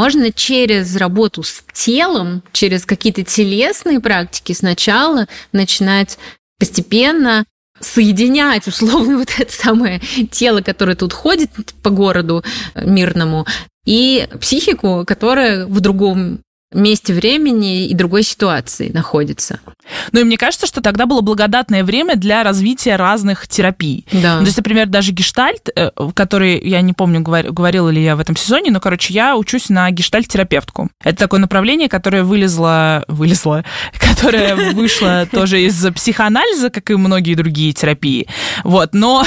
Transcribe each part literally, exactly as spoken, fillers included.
можно через работу с телом, через какие-то телесные практики сначала начинать постепенно соединять условно вот это самое тело, которое тут ходит по городу мирному, и психику, которая в другом месте времени и другой ситуации находится. Ну и мне кажется, что тогда было благодатное время для развития разных терапий. Да. Ну, то есть, например, даже гештальт, который, я не помню, говорила ли я в этом сезоне, но, короче, я учусь на гештальт-терапевтку. Это такое направление, которое вылезло, вылезло, которое вышло тоже из психоанализа, как и многие другие терапии, вот, но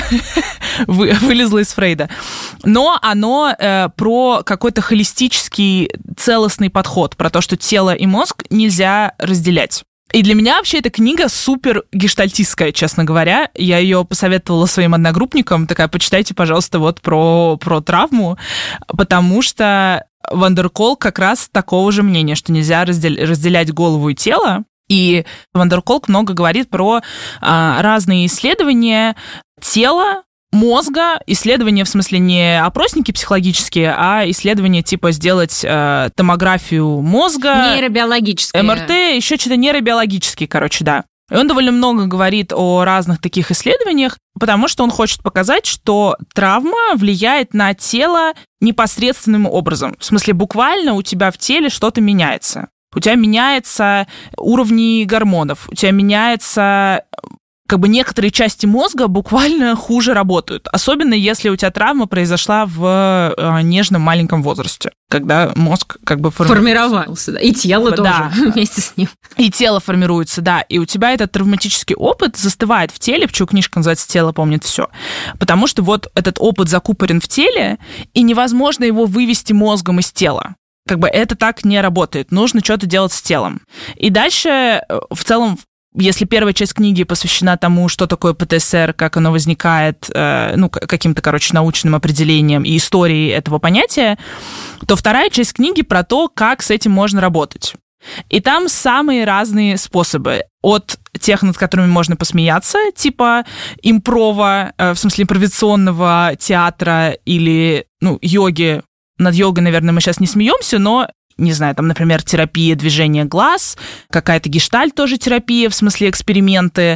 вылезло из Фрейда. Но оно э, про какой-то холистический целостный подход, про то, что тело и мозг нельзя разделять. И для меня вообще эта книга супер гештальтистская, честно говоря. Я ее посоветовала своим одногруппникам. Такая, почитайте, пожалуйста, вот про, про травму, потому что Ван дер Колк как раз такого же мнения, что нельзя раздель, разделять голову и тело. И Ван дер Колк много говорит про а, разные исследования тела, мозга, исследования, в смысле, не опросники психологические, а исследования типа сделать э, томографию мозга. Нейробиологические. эм эр тэ, еще что-то нейробиологические, короче, да. И он довольно много говорит о разных таких исследованиях, потому что он хочет показать, что травма влияет на тело непосредственным образом. В смысле, буквально у тебя в теле что-то меняется. У тебя меняются уровни гормонов, у тебя меняется... как бы некоторые части мозга буквально хуже работают. Особенно если у тебя травма произошла в э, нежном маленьком возрасте, когда мозг как бы форми... формировался. Да. И тело да. тоже вместе с ним. И тело формируется, да. И у тебя этот травматический опыт застывает в теле, почему книжка называется «Тело помнит все». Потому что вот этот опыт закупорен в теле, и невозможно его вывести мозгом из тела. Как бы это так не работает. Нужно что-то делать с телом. И дальше в целом если первая часть книги посвящена тому, что такое пэ тэ эс эр, как оно возникает, э, ну, каким-то, короче, научным определением и историей этого понятия, то вторая часть книги про то, как с этим можно работать. И там самые разные способы. От тех, над которыми можно посмеяться, типа импрова, э, в смысле импровизационного театра или, ну, йоги. Над йогой, наверное, мы сейчас не смеемся, но... не знаю, там, например, терапия движения глаз, какая-то гештальт тоже терапия, в смысле эксперименты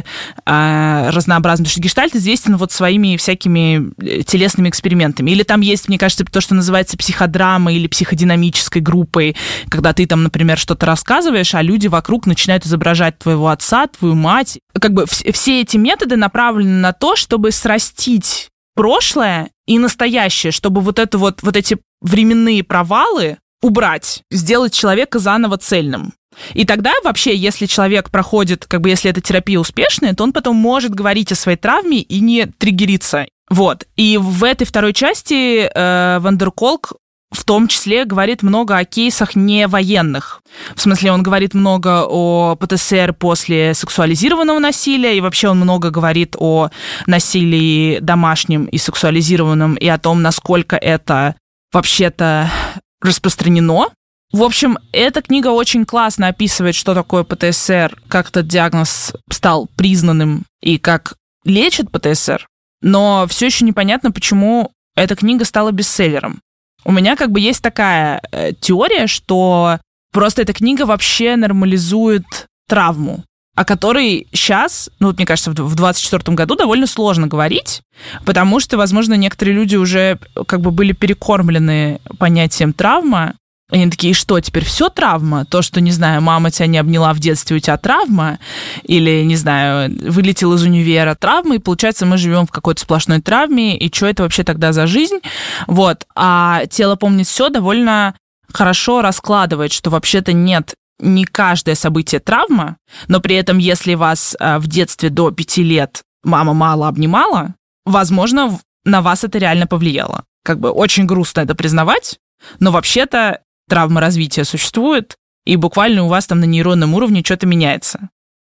э, разнообразные, потому что гештальт известен вот своими всякими телесными экспериментами. Или там есть, мне кажется, то, что называется психодрамой или психодинамической группой, когда ты там, например, что-то рассказываешь, а люди вокруг начинают изображать твоего отца, твою мать. Как бы все эти методы направлены на то, чтобы срастить прошлое и настоящее, чтобы вот, это вот, вот эти временные провалы убрать, сделать человека заново цельным. И тогда вообще, если человек проходит, как бы если эта терапия успешная, то он потом может говорить о своей травме и не триггериться. Вот. И в этой второй части э, Ван дер Колк в том числе говорит много о кейсах не военных. В смысле, он говорит много о пэ тэ эс эр после сексуализированного насилия, и вообще он много говорит о насилии домашнем и сексуализированном, и о том, насколько это вообще-то распространено. В общем, эта книга очень классно описывает, что такое пэ тэ эс эр, как этот диагноз стал признанным и как лечит пэ тэ эс эр, но все еще непонятно, почему эта книга стала бестселлером. У меня как бы есть такая э, теория, что просто эта книга вообще нормализует травму, о которой сейчас, ну, вот, мне кажется, в двадцать четвёртом году довольно сложно говорить, потому что, возможно, некоторые люди уже как бы были перекормлены понятием травма. Они такие, что, теперь все травма? То, что, не знаю, мама тебя не обняла в детстве, у тебя травма? Или, не знаю, вылетел из универа травма, и, получается, мы живем в какой-то сплошной травме, и что это вообще тогда за жизнь? Вот. А «Тело помнит все» довольно хорошо раскладывает, что вообще-то нет, не каждое событие травма, но при этом, если вас в детстве до пяти лет мама мало обнимала, возможно, на вас это реально повлияло. Как бы очень грустно это признавать, но вообще-то травма развития существует, и буквально у вас там на нейронном уровне что-то меняется.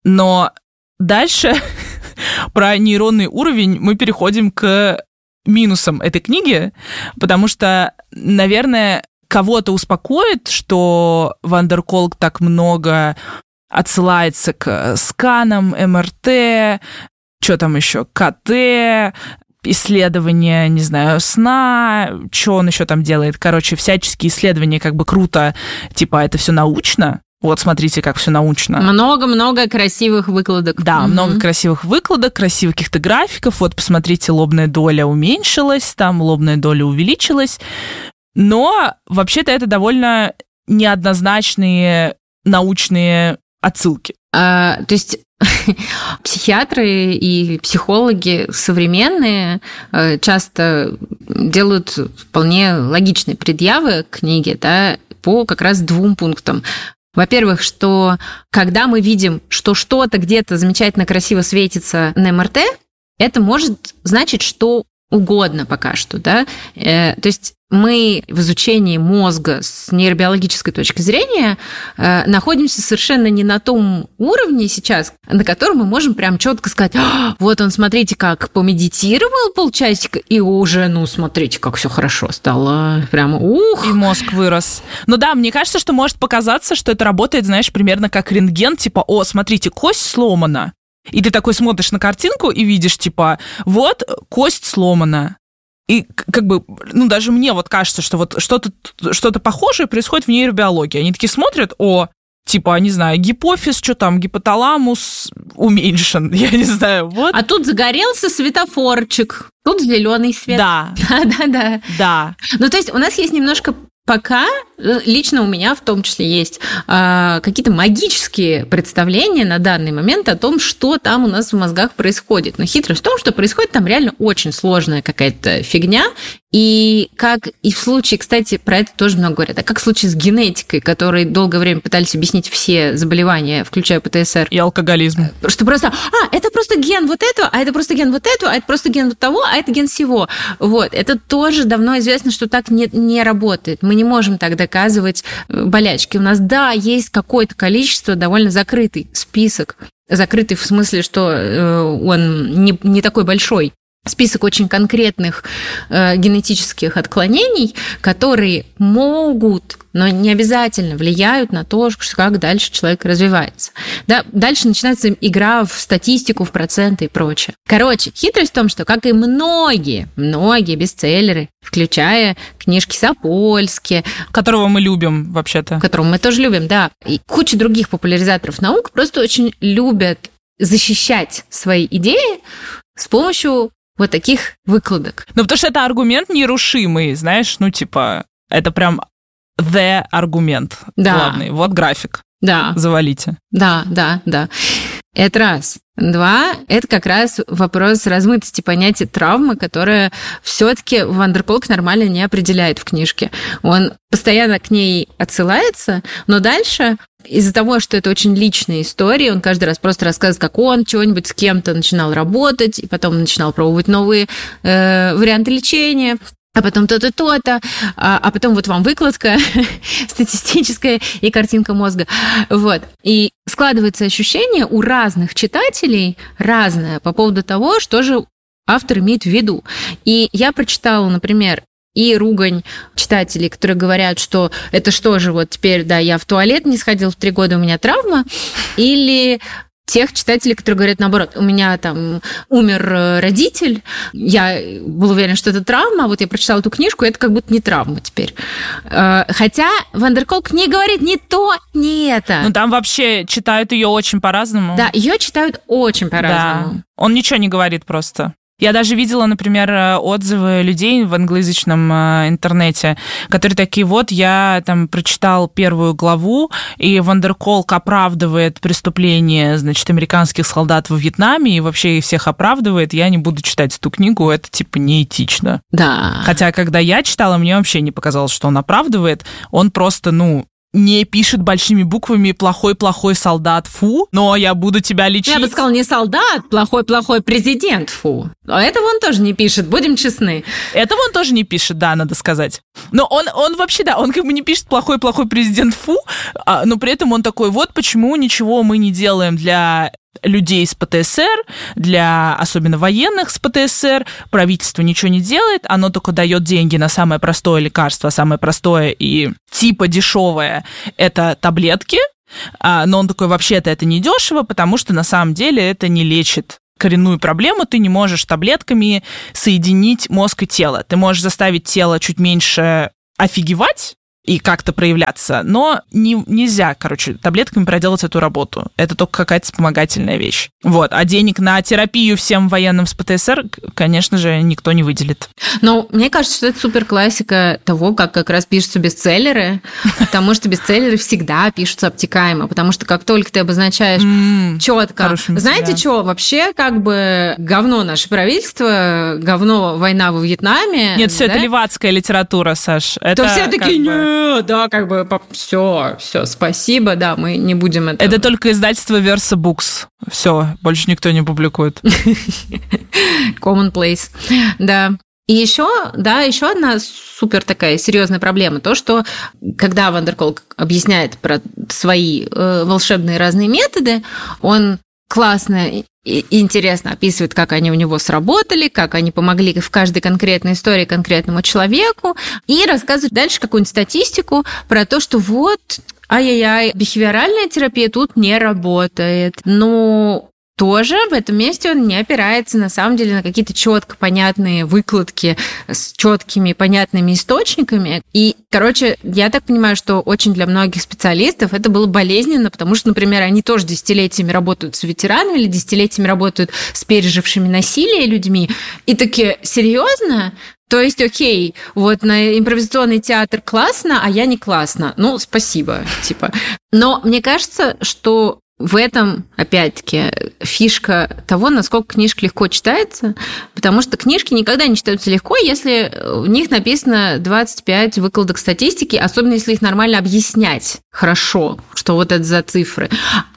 Но дальше про нейронный уровень мы переходим к минусам этой книги, потому что, наверное, кого-то успокоит, что Ван дер Колк так много отсылается к сканам, эм эр тэ, что там еще, ка тэ, исследования, не знаю, сна, что он еще там делает. Короче, всяческие исследования, как бы круто, типа, это все научно. Вот, смотрите, как все научно. Много-много красивых выкладок. Да, mm-hmm. много красивых выкладок, красивых каких-то графиков. Вот, посмотрите, лобная доля уменьшилась, там лобная доля увеличилась. Но вообще-то это довольно неоднозначные научные отсылки. А, то есть психиатры и психологи современные часто делают вполне логичные предъявы к книге, да, по как раз двум пунктам. Во-первых, что когда мы видим, что что-то где-то замечательно красиво светится на эм эр тэ, это может значить что угодно пока что, да. Э, то есть мы в изучении мозга с нейробиологической точки зрения э, находимся совершенно не на том уровне сейчас, на котором мы можем прям четко сказать: вот он, смотрите, как помедитировал полчасика, и уже, ну, смотрите, как все хорошо стало. Прямо ух! И мозг вырос. Ну да, мне кажется, что может показаться, что это работает, знаешь, примерно как рентген, типа: о, смотрите, кость сломана. И ты такой смотришь на картинку и видишь, типа, вот кость сломана. И как бы, ну, даже мне вот кажется, что вот что-то, что-то похожее происходит в нейробиологии. Они такие смотрят: о, типа, не знаю, гипофиз, что там, гипоталамус уменьшен, я не знаю, вот. А тут загорелся светофорчик, тут зеленый свет. Да. Да-да-да. Да. Ну, то есть у нас есть немножко... Пока лично у меня в том числе есть э, какие-то магические представления на данный момент о том, что там у нас в мозгах происходит. Но хитрость в том, что происходит там реально очень сложная какая-то фигня. И как и в случае, кстати, про это тоже много говорят, а как в случае с генетикой, которой долгое время пытались объяснить все заболевания, включая пэ тэ эс эр. И алкоголизм. Что просто, а, это просто ген вот этого, а это просто ген вот этого, а это просто ген вот того, а это ген всего. Вот. Это тоже давно известно, что так не, не работает. Мы не можем так доказывать болячки. У нас, да, есть какое-то количество, довольно закрытый список. Закрытый в смысле, что он не, не такой большой. Список очень конкретных э, генетических отклонений, которые могут, но не обязательно влияют на то, как дальше человек развивается. Да, дальше начинается игра в статистику, в проценты и прочее. Короче, хитрость в том, что, как и многие, многие бестселлеры, включая книжки Сапольски, которого мы любим вообще-то. Которого мы тоже любим, да. И куча других популяризаторов наук просто очень любят защищать свои идеи с помощью вот таких выкладок. Ну, потому что это аргумент нерушимый, знаешь, ну, типа, это прям the аргумент да. главный. Вот график. Да. Завалите. Да, да, да. Это раз. Два, это как раз вопрос размытости понятия травмы, которая все-таки Ван дер Колк нормально не определяет в книжке. Он постоянно к ней отсылается, но дальше из-за того, что это очень личная история, он каждый раз просто рассказывает, как он чего-нибудь с кем-то начинал работать, и потом начинал пробовать новые э, варианты лечения, а потом то-то, то-то, а, а потом вот вам выкладка статистическая и картинка мозга. Вот. И складывается ощущение у разных читателей разное по поводу того, что же автор имеет в виду. И я прочитала, например, и ругань читателей, которые говорят, что это что же, вот теперь, да, я в туалет не сходил в три года, у меня травма, или тех читателей, которые говорят наоборот, у меня там умер родитель, я был уверен, что это травма, а вот я прочитала эту книжку, и это как будто не травма теперь. Хотя Ван дер Колк не говорит ни то, ни это. Ну там вообще читают ее очень по-разному. Да, ее читают очень по-разному. Да. Он ничего не говорит просто. Я даже видела, например, отзывы людей в англоязычном интернете, которые такие: вот я там прочитал первую главу, и Ван дер Колк оправдывает преступления, значит, американских солдат во Вьетнаме, и вообще их всех оправдывает, я не буду читать эту книгу, это типа неэтично. Да. Хотя, когда я читала, мне вообще не показалось, что он оправдывает, он просто, ну, не пишет большими буквами «плохой-плохой солдат, фу», но я буду тебя лечить. Я бы сказала, не солдат, плохой-плохой президент, фу. А этого он тоже не пишет, будем честны. Этого он тоже не пишет, да, надо сказать. Но он, он вообще, да, он как бы не пишет «плохой-плохой президент, фу», а, но при этом он такой: вот почему ничего мы не делаем для людей с пэ тэ эс эр, для особенно военных с пэ тэ эс эр, правительство ничего не делает, оно только дает деньги на самое простое лекарство, самое простое и типа дешевое – это таблетки, но он такой: вообще-то это не дешево, потому что на самом деле это не лечит коренную проблему, ты не можешь таблетками соединить мозг и тело. Ты можешь заставить тело чуть меньше офигевать и как-то проявляться, но не, нельзя, короче, таблетками проделать эту работу. Это только какая-то вспомогательная вещь. Вот. А денег на терапию всем военным с ПТСР, конечно же, никто не выделит. Но мне кажется, что это супер классика того, как как раз пишутся бестселлеры, потому что бестселлеры всегда пишутся обтекаемо, потому что как только ты обозначаешь mm, четко, знаете что, вообще как бы говно наше правительство, говно война во Вьетнаме. Нет, все да? Это левацкая литература, Саш. Это то все такие, нет, да, как бы все, все, спасибо, да, мы не будем это. Это только издательство Versa Books. Все, больше никто не публикует. Commonplace, да. И еще, да, еще одна супер такая серьезная проблема, то, что когда Ван дер Колк объясняет про свои э, волшебные разные методы, он классно и интересно описывает, как они у него сработали, как они помогли в каждой конкретной истории конкретному человеку, и рассказывает дальше какую-нибудь статистику про то, что вот, ай-яй-яй, бихевиоральная терапия тут не работает. Но тоже в этом месте он не опирается на самом деле на какие-то четко понятные выкладки с четкими понятными источниками. И, короче, я так понимаю, что очень для многих специалистов это было болезненно, потому что, например, они тоже десятилетиями работают с ветеранами или десятилетиями работают с пережившими насилие людьми. И такие, серьезно? То есть, окей, вот на импровизационный театр классно, а я не классно. Ну, спасибо, типа. Но мне кажется, что в этом, опять-таки, фишка того, насколько книжка легко читается, потому что книжки никогда не читаются легко, если в них написано двадцать пять выкладок статистики, особенно если их нормально объяснять хорошо, что вот это за цифры.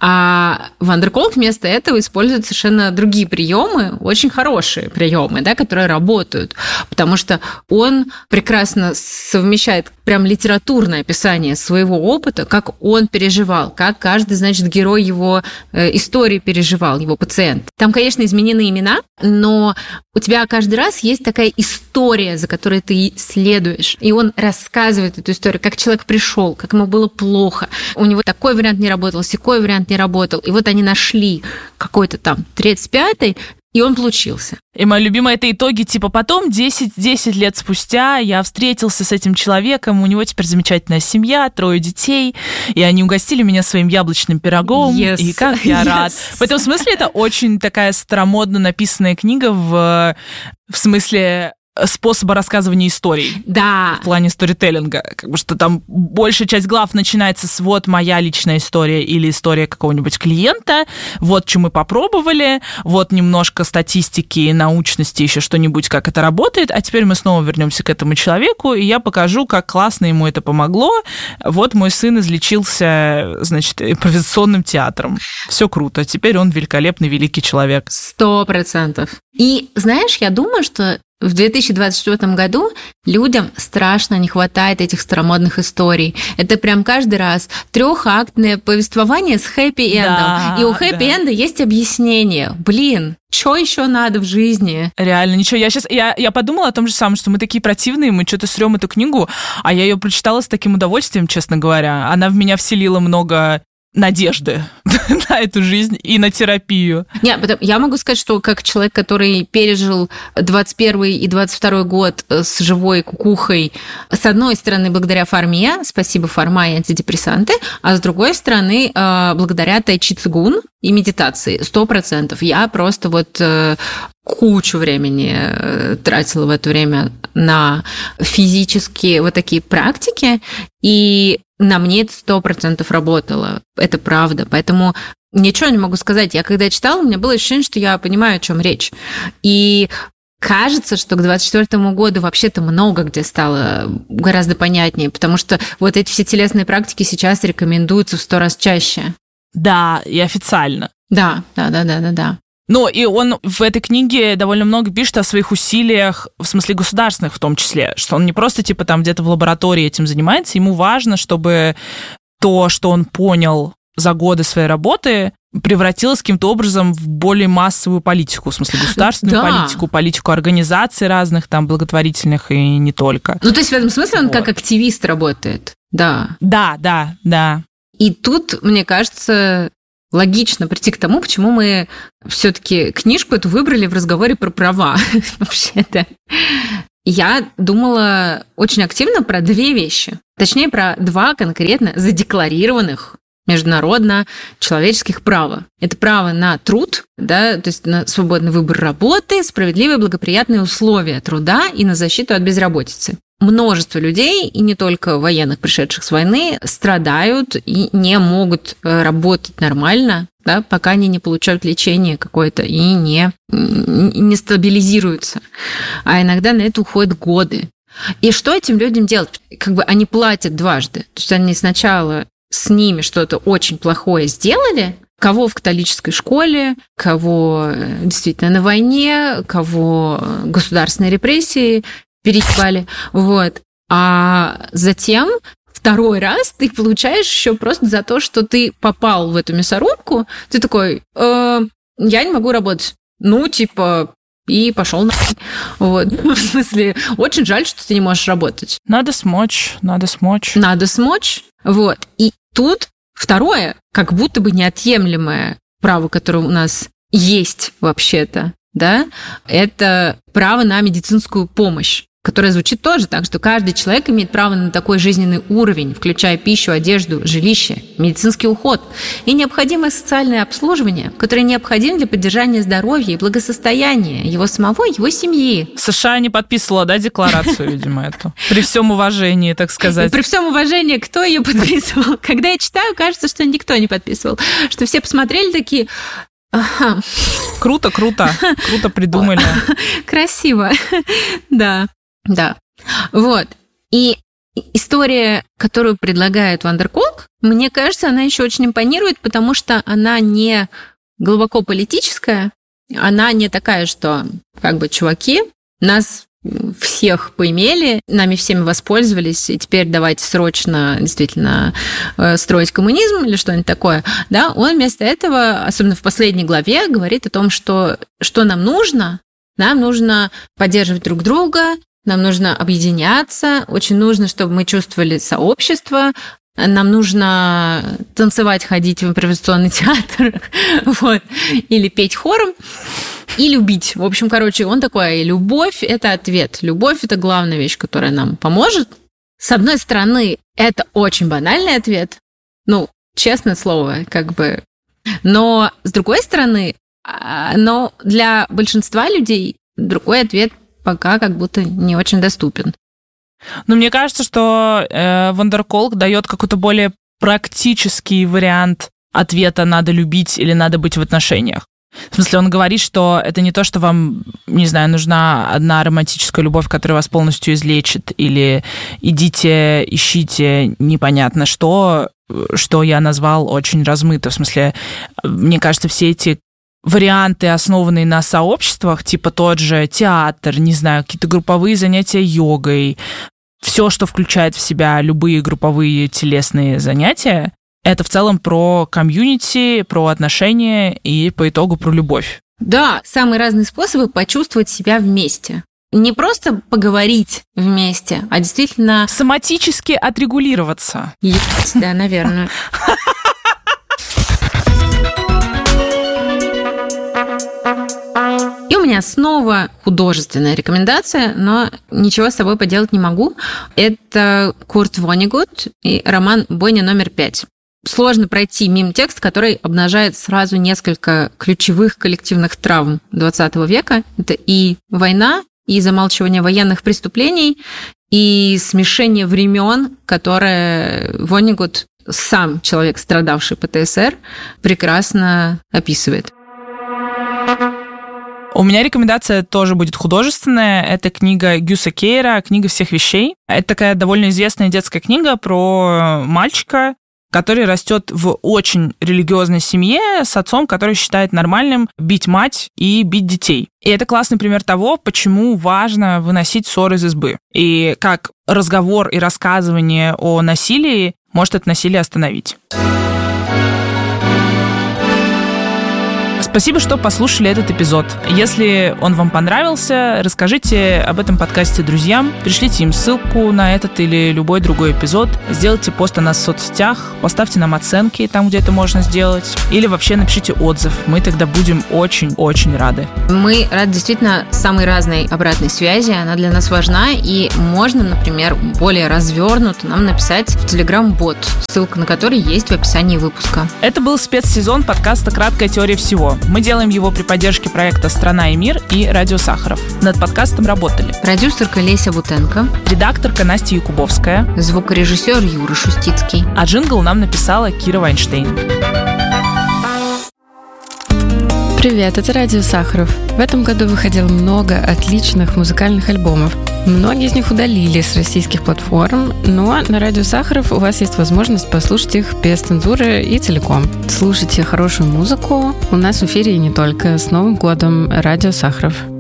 А Ван дер Колк вместо этого использует совершенно другие приемы, очень хорошие приемы, да, которые работают, потому что он прекрасно совмещает прям литературное описание своего опыта, как он переживал, как каждый, значит, герой его истории переживал, его пациент. Там, конечно, изменены имена, но у тебя каждый раз есть такая история, за которой ты следуешь. И он рассказывает эту историю, как человек пришел, как ему было плохо. У него такой вариант не работал, сякой вариант не работал. И вот они нашли какой-то там тридцать пятый, и он получился. И моя любимая это итоги, типа, потом десять лет спустя я встретился с этим человеком, у него теперь замечательная семья, трое детей, и они угостили меня своим яблочным пирогом, yes. и как я рад. Yes. В этом смысле это очень такая старомодно написанная книга в, в смысле способа рассказывания историй. Да. В плане сторителлинга. Как бы, что там большая часть глав начинается с вот моя личная история или история какого-нибудь клиента, вот что мы попробовали, вот немножко статистики, научности, еще что-нибудь, как это работает, а теперь мы снова вернемся к этому человеку, и я покажу, как классно ему это помогло. Вот мой сын излечился, значит, импровизационным театром. Все круто. Теперь он великолепный, великий человек. Сто процентов. И знаешь, я думаю, что в две тысячи двадцать четвёртом году людям страшно не хватает этих старомодных историй. Это прям каждый раз трехактное повествование с хэппи-эндом. Да, и у хэппи-энда да. есть объяснение. Блин, что еще надо в жизни? Реально, ничего. Я сейчас я, я подумала о том же самом, что мы такие противные, мы что-то срём эту книгу, а я ее прочитала с таким удовольствием, честно говоря. Она в меня вселила много надежды на эту жизнь и на терапию. Нет, я могу сказать, что как человек, который пережил двадцать первый и двадцать второй год с живой кукухой, с одной стороны, благодаря фарме, спасибо фарма и антидепрессанты, а с другой стороны, благодаря тайчи цигун и медитации, сто процентов. Я просто вот кучу времени тратила в это время на физические вот такие практики, и на мне это сто процентов работало. Это правда. Поэтому ничего не могу сказать. Я когда читала, у меня было ощущение, что я понимаю, о чем речь. И кажется, что к двадцать четвёртому году вообще-то много где стало гораздо понятнее, потому что вот эти все телесные практики сейчас рекомендуются в сто раз чаще. Да, и официально. Да, да, да, да, да, да. Ну, и он в этой книге довольно много пишет о своих усилиях, в смысле государственных в том числе, что он не просто типа там где-то в лаборатории этим занимается, ему важно, чтобы то, что он понял за годы своей работы, превратилось каким-то образом в более массовую политику, в смысле государственную да. политику, политику организаций разных, там, благотворительных и не только. Ну, то есть в этом смысле он вот. Как активист работает, да. Да, да, да. И тут, мне кажется, логично прийти к тому, почему мы все-таки книжку эту выбрали в разговоре про права. Вообще-то. Я думала очень активно про две вещи. Точнее, про два конкретно задекларированных международно-человеческих права. Это право на труд, да, то есть на свободный выбор работы, справедливые благоприятные условия труда и на защиту от безработицы. Множество людей, и не только военных, пришедших с войны, страдают и не могут работать нормально, да, пока они не получают лечение какое-то и не, не стабилизируются. А иногда на это уходят годы. И что этим людям делать? Как бы они платят дважды. То есть они сначала с ними что-то очень плохое сделали, кого в католической школе, кого действительно на войне, кого государственные репрессии переебали, вот. А затем второй раз ты получаешь еще просто за то, что ты попал в эту мясорубку, ты такой, э, я не могу работать. Ну, типа, и пошел на... Вот. В смысле, очень жаль, что ты не можешь работать. Надо смочь, надо смочь. Надо смочь. Вот. И тут второе, как будто бы неотъемлемое право, которое у нас есть вообще-то, да, это право на медицинскую помощь, которое звучит тоже так, что каждый человек имеет право на такой жизненный уровень, включая пищу, одежду, жилище, медицинский уход и необходимое социальное обслуживание, которое необходимо для поддержания здоровья и благосостояния его самого и его семьи. США не подписывала, да, декларацию, видимо, эту? При всем уважении, так сказать. При всем уважении, кто ее подписывал? Когда я читаю, кажется, что никто не подписывал. Что все посмотрели такие... Ага. Круто, круто. Круто придумали. Красиво. Да. Да, вот. И история, которую предлагает Вандерколк, мне кажется, она еще очень импонирует, потому что она не глубоко политическая, она не такая, что как бы чуваки, нас всех поимели, нами всеми воспользовались, и теперь давайте срочно действительно строить коммунизм или что-нибудь такое. Да, он вместо этого, особенно в последней главе, говорит о том, что, что нам нужно. Нам нужно поддерживать друг друга, нам нужно объединяться, очень нужно, чтобы мы чувствовали сообщество, нам нужно танцевать, ходить в импровизационный театр, вот, или петь хором, и любить. В общем, короче, он такой, любовь – это ответ. Любовь – это главная вещь, которая нам поможет. С одной стороны, это очень банальный ответ, ну, честное слово, как бы. Но с другой стороны, но для большинства людей другой ответ пока как будто не очень доступен. Но мне кажется, что э, Вандерколк дает какой-то более практический вариант ответа «надо любить» или «надо быть в отношениях». В смысле, он говорит, что это не то, что вам, не знаю, нужна одна романтическая любовь, которая вас полностью излечит, или идите, ищите непонятно что, что я назвал очень размыто. В смысле, мне кажется, все эти варианты, основанные на сообществах, типа тот же театр, не знаю, какие-то групповые занятия йогой, все, что включает в себя любые групповые телесные занятия, это в целом про комьюнити, про отношения и по итогу про любовь. Да, самые разные способы почувствовать себя вместе. Не просто поговорить вместе, а действительно... Соматически отрегулироваться. Есть, да, наверное. И у меня снова художественная рекомендация, но ничего с собой поделать не могу. Это Курт Воннегут и роман «Бойня номер пять». Сложно пройти мимо текста, который обнажает сразу несколько ключевых коллективных травм двадцатого века. Это и война, и замалчивание военных преступлений, и смешение времен, которое Воннегут, сам человек, страдавший ПТСР, прекрасно описывает. У меня рекомендация тоже будет художественная. Это книга Гюса Кейра «Книга всех вещей». Это такая довольно известная детская книга про мальчика, который растет в очень религиозной семье с отцом, который считает нормальным бить мать и бить детей. И это классный пример того, почему важно выносить ссоры из избы. И как разговор и рассказывание о насилии может это насилие остановить. Спасибо, что послушали этот эпизод. Если он вам понравился, расскажите об этом подкасте друзьям, пришлите им ссылку на этот или любой другой эпизод, сделайте пост о нас в соцсетях, поставьте нам оценки там, где это можно сделать, или вообще напишите отзыв. Мы тогда будем очень-очень рады. Мы рады действительно самой разной обратной связи, она для нас важна, и можно, например, более развернуто нам написать в Telegram-бот, ссылка на который есть в описании выпуска. Это был спецсезон подкаста «Краткая теория всего». Мы делаем его при поддержке проекта «Страна и мир» и «Радио Сахаров». Над подкастом работали продюсерка Леся Бутенко, редакторка Настя Якубовская, звукорежиссер Юра Шустицкий, а джингл нам написала Кира Вайнштейн. Привет, это Радио Сахаров. В этом году выходило много отличных музыкальных альбомов. Многие из них удалили с российских платформ, но на Радио Сахаров у вас есть возможность послушать их без цензуры и целиком. Слушайте хорошую музыку. У нас в эфире и не только. С Новым годом, Радио Сахаров.